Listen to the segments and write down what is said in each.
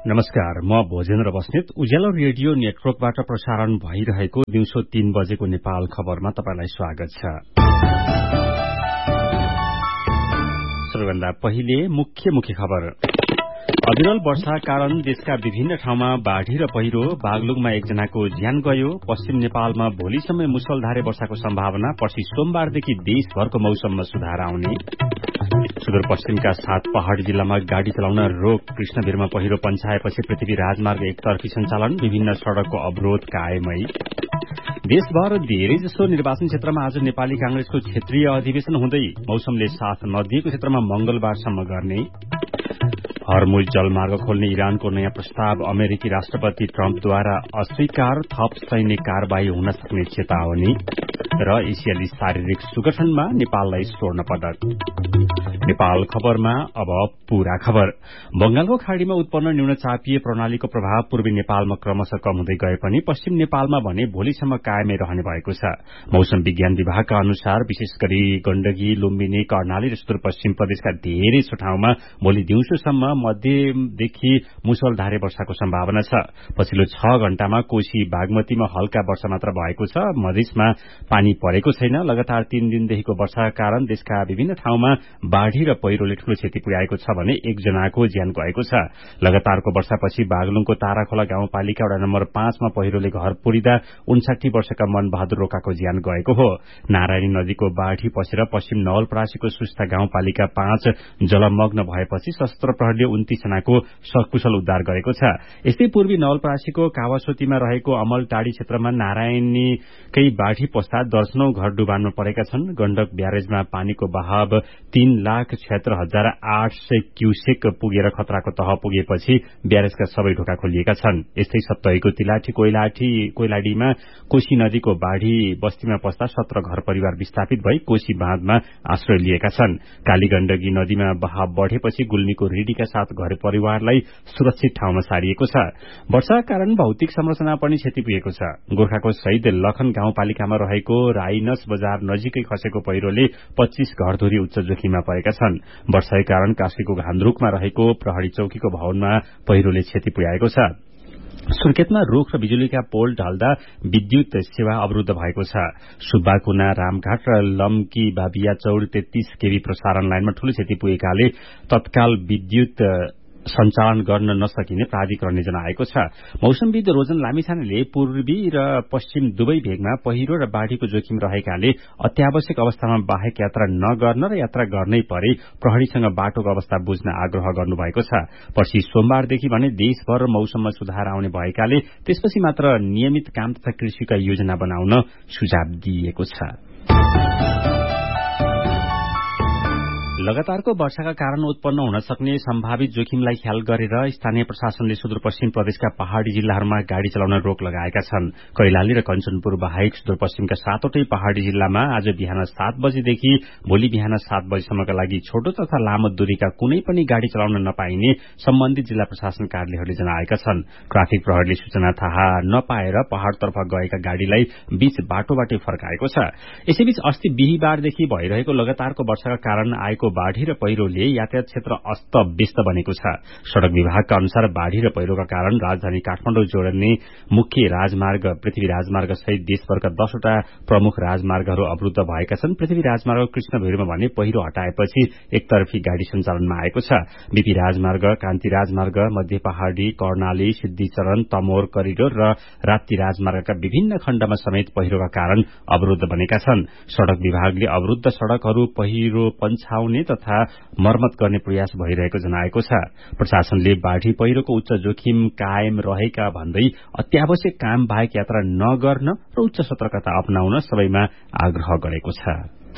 नमस्कार, म भोजेन्द्र बस्नेत। उज्यालो रेडियो नेटवर्कबाट प्रसारण भइरहेको दिउँसो 3 बजेको नेपाल खबरमा तपाईलाई स्वागत छ। सबैभन्दा पहिले मुख्य खबर। अविरल वर्षा कारण देशका विभिन्न ठाउँमा बाढ़ी र पहिरो, बागलुङमा एकजनाको ज्यान गयो। पश्चिम नेपालमा भोलिसम्म मुसलधारे वर्षाको सम्भावना, पर्सि सोमबारदेखि देशभरको मौसममा सुधार आउने। सुदूरपश्चिमका 7 पहाड़ी जिल्लामा गाड़ी चलाउन रोक, कृष्णवीरमा पहिरो पन्छाएपछि पृथ्वी राजमार्ग एकतर्फी सञ्चालन, विभिन्न सड़कको अवरोध कायमै। देशभर धेरैजसो निर्वाचन क्षेत्रमा आज नेपाली कांग्रेसको क्षेत्रीय अधिवेशन हुँदै, मौसमले साथ नदिएको क्षेत्रमा मंगलबारसम्म गर्ने। हर्मुज जलमार्ग खोल्ने इरानको नयाँ प्रस्ताव अमेरिकी राष्ट्रपति ट्रम्पद्वारा अस्वीकार, थप सैन्य कारबाही हुन सक्ने चेतावनी। र एसियाली शारीरिक सुगठनमा नेपाललाई स्वर्ण पदक। नेपाल खबरमा अब पूरा खबर। बंगालको खाड़ीमा उत्पन्न न्यूनचापीय प्रणालीको प्रभाव पूर्वी नेपालमा क्रमशः कम हुँदै गए पनि पश्चिम नेपालमा भने भोलिसम्म कायमै रहने भएको छ। मौसम विज्ञान विभागका अनुसार विशेष गरी गण्डकी, लुम्बिनी, कर्णाली र सुदूरपश्चिम प्रदेशका धेरै ठाउँमा भोलि दिउँसोसम्म मध्यदेखि मुसलधारे वर्षाको सम्भावना छ। पछिल्लो 6 घण्टामा कोशी, बागमतीमा हल्का वर्षा मात्र भएको छ। मधेसमा पानी परेको छैन। लगातार 3 दिनदेखिको वर्षाका कारण देशका विभिन्न ठाउँमा बाढ़ी र पहिरोले ठूलो क्षति पुर्याएको छ भने एकजनाको ज्यान गएको छ। लगातारको वर्षापछि बागलुङको ताराखोला गाउँपालिका वडा नम्बर 5 मा पहिरोले घर पुरिदा 59 वर्षका मनबहादुर रोकाको ज्यान गएको हो। नारायणी नदीको बाढ़ी पसेर पश्चिम नवलपरासीको सुस्ता गाउँपालिका 5 जलमग्न भएपछि सशस्त्र प्रहरीले 29 जनाको सकुशल उद्धार गरेको छ। यस्तै पूर्वी नवलपरासीको कावासोतीमा रहेको अमलटाड़ी क्षेत्रमा नारायणीकै बाढ़ी पस्दा दर्जनौं घर डुबानमा परेका छन्। गण्डक ब्यारेजमा पानीको बहाव 3,76,800 क्यूसेक पुगेर खतराको तह पुगेपछि ब्यारेजका सबै ढोका खोलिएका छन्। यस्तै सप्तरीको तिलाठी कोइलाडीमा कोशी नदीको बाढ़ी बस्तीमा पस्दा 17 घर परिवार विस्थापित भई कोशी बाँधमा आश्रय लिएका छन्। कालीगण्डकी नदीमा बहाव बढ़ेपछि गुल्मीको रेडीका 7 घर परिवारलाई सुरक्षित ठाउँमा सारिएको छ। वर्षाका कारण भौतिक संरचना पनि क्षति पुगेको छ। गोर्खाको शहीद लखन गाउँपालिकामा रहेको राइनस बजार नजिकै खसेको पहिरोले 25 घरधुरी उच्च जोखिममा परेका छन्। वर्षाका कारण कास्कीको घान्द्रुकमा रहेको प्रहरी चौकीको भवनमा पहिरोले क्षति पुर्याएको छ। सुर्खेतमा रूख र बिजुलीका पोल ढल्दा विद्युत सेवा अवरुद्ध भएको छ। सुब्बाकुना, रामघाट र लम्की बाबिया चौड़ 33 केवी प्रसारण लाइनमा ठूलो क्षति पुगेकाले तत्काल विद्युत सञ्चालन गर्न नसकिने प्राधिकरणले जनाएको छ। मौसमविद रोजन लामिछानेले पूर्वी र पश्चिम दुवै भेगमा पहिरो र बाढ़ीको जोखिम रहेकाले अत्यावश्यक अवस्थामा बाहेक यात्रा नगर्न र यात्रा गर्नै परे प्रहरीसँग बाटोको अवस्था बुझ्न आग्रह गर्नुभएको छ। पर्सि सोमबारदेखि भने देशभर मौसममा सुधार आउने भएकाले त्यसपछि मात्र नियमित काम तथा कृषिका योजना बनाउन सुझाव दिइएको छ। लगातारको वर्षाका कारण उत्पन्न हुन सक्ने सम्भावित जोखिमलाई ख्याल गरेर स्थानीय प्रशासनले सुदूरपश्चिम प्रदेशका पहाड़ी जिल्लाहरूमा गाड़ी चलाउन रोक लगाएका छन्। कैलाली र कञ्चनपुर बाहेक सुदूरपश्चिमका 7वटै पहाड़ी जिल्लामा आज बिहान 7 बजेदेखि भोलि बिहान 7 बजेसम्मका लागि छोटो तथा लामो दूरीका कुनै पनि गाड़ी चलाउन नपाइने सम्बन्धित जिल्ला प्रशासन कार्यालयहरूले जनाएका छन्। ट्राफिक प्रहरीले सूचना थाहा नपाएर पहाड़तर्फ गएका गाड़ीलाई बीच बाटोबाटै फर्काएको छ। यसैबीच अस्ति बिहीबारदेखि भइरहेको लगातारको वर्षाका कारण आएको बाढ़ी र पहिरोले यातायात क्षेत्र अस्त-व्यस्त बनेको छ। सड़क विभागका अनुसार बाढ़ी र पहिरोका कारण राजधानी काठमाडौँ जोड्ने मुख्य राजमार्ग पृथ्वी राजमार्ग सहित देशभरका 10 वटा प्रमुख राजमार्गहरू अवरुद्ध भएका छन्। पृथ्वी राजमार्ग कृष्णवीरमा भने पहिरो हटाएपछि एकतर्फी गाड़ी सञ्चालनमा आएको छ। बीपी राजमार्ग, कान्ति राजमार्ग, मध्य पहाड़ी, कर्णाली, सिद्धिचरण, तमोर करिडोर र राप्ती राजमार्गका विभिन्न खण्डमा समेत पहिरोका कारण अवरुद्ध बनेका छन्। सड़क विभागले अवरुद्ध सड़कहरू पहिरो पन्छाउने तथा मर्मत गर्ने प्रयास भइरहेको जनाएको छ। प्रशासनले बाढ़ी पहिरोको उच्च जोखिम कायम रहेका भन्दै अत्यावश्यक काम बाहेक यात्रा नगर्न र उच्च सतर्कता अपनाउन सबैमा आग्रह गरेको छ।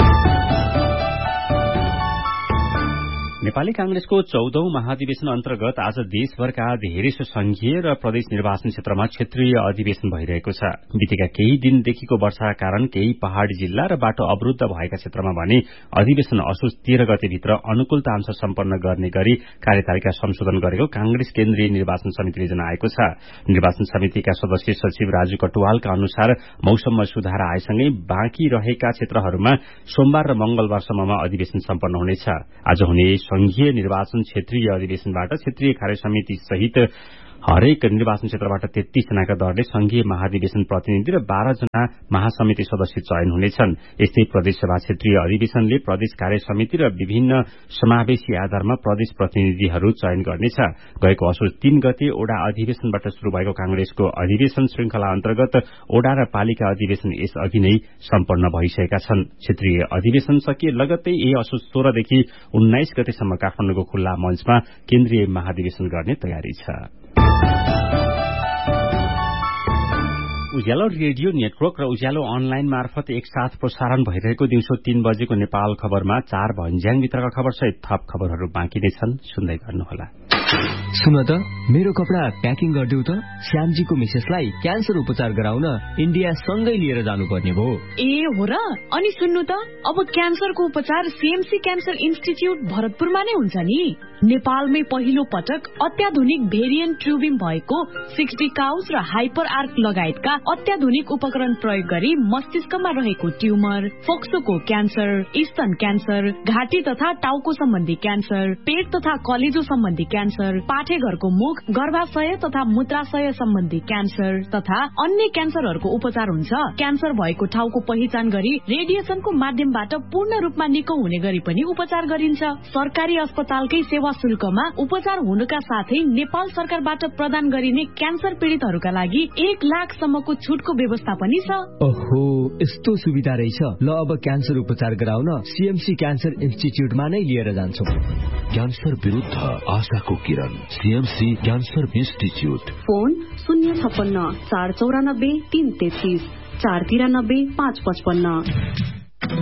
नेपाली कांग्रेसको 14औं महाधिवेशन अन्तर्गत आज देशभरका धेरैसो संघीय र प्रदेश निर्वाचन क्षेत्रमा क्षेत्रीय अधिवेशन भइरहेको छ। बितेका केही दिनदेखिको वर्षाका कारण केही पहाड़ी जिल्ला र बाटो अवरुद्ध भएका क्षेत्रमा भने अधिवेशन असोज 13 गतेभित्र अनुकूलता अनुसार सम्पन्न गर्ने गरी कार्यतालिका संशोधन गरेको कांग्रेस केन्द्रीय निर्वाचन समितिले जनाएको छ। निर्वाचन समितिका सदस्य सचिव राजु कटुवालका अनुसार मौसममा सुधार आएसँगै बाँकी रहेका क्षेत्रहरूमा सोमबार र मंगलबारसम्ममा अधिवेशन सम्पन्न हुनेछ। आज हुने संघीय निर्वाचन क्षेत्रीय अधिवेशनबाट क्षेत्रीय कार्य समिति सहित हरेक निर्वाचन क्षेत्रबाट 33 जनाका दरले संघीय महाधिवेशन प्रतिनिधि र 12 जना महासमिति सदस्य चयन हुनेछन्। यस्तै प्रदेशसभा क्षेत्रीय अधिवेशनले प्रदेश कार्य समिति र विभिन्न समावेशी आधारमा प्रदेश प्रतिनिधिहरू चयन गर्नेछ। गएको असोज 3 गते ओडा अधिवेशनबाट शुरू भएको कांग्रेसको अधिवेशन श्रृंखला अन्तर्गत ओडा र पालिका अधिवेशन यस अघि नै सम्पन्न भइसकेका छन्। क्षेत्रीय अधिवेशन सकिए लगत्तै यही असोज 16 देखि 19 गतेसम्म काठमाडौँको खुल्ला मञ्चमा केन्द्रीय महाधिवेशन गर्ने तयारी छ। उज्यालो रेडियो नेटवर्क र उज्यालो अनलाइन मार्फत एकसाथ प्रसारण भइरहेको दिउँसो 3 बजेको नेपाल खबरमा 4 भन्ज्याङभित्रका खबर सहित थप खबरहरू बाँकी नै छन्, सुन्दै गर्नुहोला। सुन त, मेरो कपडा प्याकिङ गरिदेऊ त। श्यामजीको मिसेसलाई क्यान्सर उपचार गराउन इन्डिया सँगै लिएर जानुपर्ने भयो। ए हो र? अनि सुन्नु त, अब क्यान्सरको उपचार सीएमसी क्यान्सर इन्स्टिच्युट भरतपुरमा नै हुन्छ नि। नेपालमै पहिलो पटक अत्याधुनिक भेरिएन्ट ट्युबिङ भएको 60 काउस र हाइपर आर्क लगायतका अत्याधुनिक उपकरण प्रयोग गरी मस्तिष्कमा रहेको ट्युमर, फोक्सोको क्यान्सर, स्तन क्यान्सर, घाँटी तथा टाउको सम्बन्धी क्यान्सर, पेट तथा कलेजो सम्बन्धी क्यान्सर, पाठेघरको मुख, गर्भाशय तथा मूत्राशय सम्बन्धी क्यान्सर तथा अन्य क्यान्सरहरूको उपचार हुन्छ। क्यान्सर भएको ठाउँको पहिचान गरी रेडिएसनको माध्यमबाट पूर्ण रूपमा निको हुने गरी पनि उपचार गरिन्छ। सरकारी अस्पतालकै सेवा शुल्कमा उपचार हुनुका साथै नेपाल सरकारबाट प्रदान गरिने क्यान्सर पीड़ितहरूका लागि 1 लाखसम्मको छुटको व्यवस्था पनि छ। ओहो, यस्तो सुविधा रहेछ। ल, अब क्यान्सर उपचार गराउन सीएमसी क्यान्सर इन्स्टिच्युटमा नै लिएर जान्छौं। क्यान्सर विरुद्ध आशाको किरण, सीएमसी क्यान्सर इन्स्टिच्युट। फोन 056 494 333 493 555।